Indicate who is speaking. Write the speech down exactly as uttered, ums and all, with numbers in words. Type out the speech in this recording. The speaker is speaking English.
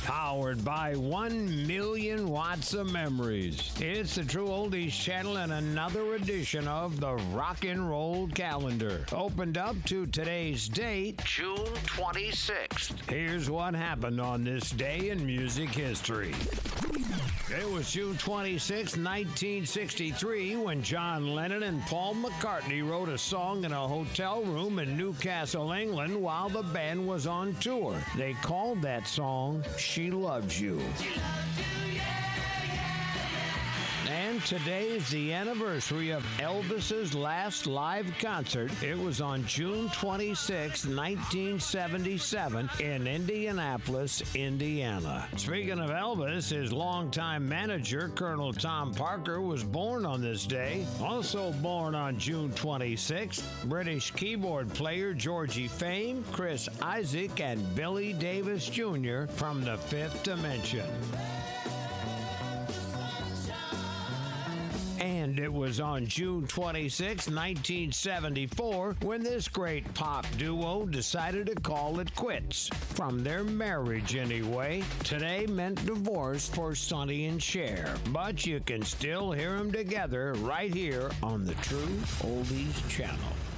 Speaker 1: Powered by one million watts of memories. It's the True Oldies channel and another edition of the Rock and Roll Calendar. Opened up to today's date, June twenty-sixth. Here's what happened on this day in music history. It was June twenty-sixth, nineteen sixty-three, when John Lennon and Paul McCartney wrote a song in a hotel room in Newcastle, England, while the band was on tour. They called that song She Loves You. And today is the anniversary of Elvis's last live concert. It was on June twenty-sixth, nineteen seventy-seven in Indianapolis, Indiana. Speaking of Elvis, his longtime manager, Colonel Tom Parker, was born on this day. Also born on June twenty-sixth, British keyboard player Georgie Fame, Chris Isaak, and Billy Davis Junior from the Fifth Dimension. And it was on June twenty-sixth, nineteen seventy-four, when this great pop duo decided to call it quits. From their marriage, anyway. Today meant divorce for Sonny and Cher. But you can still hear them together right here on the True Oldies channel.